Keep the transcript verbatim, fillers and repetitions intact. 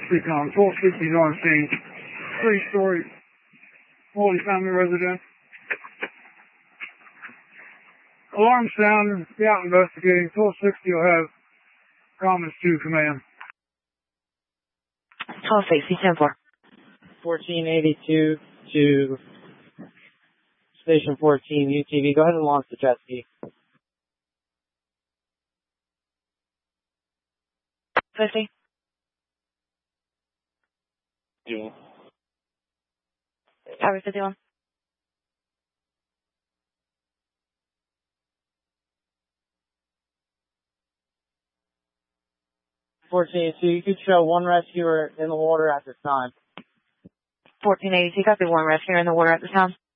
Recon, twelve sixty is on scene. Three-story multi-family residence. Alarm sound, be out investigating. twelve sixty will have comments to command. twelve sixty, ten four. fourteen eighty-two to Station fourteen, U T V. Go ahead and launch the jet ski. fifty. Yeah. Tower fifty-one. fourteen eighty-two, you could show one rescuer in the water at this time. fourteen eighty-two, copy one rescuer in the water at the time.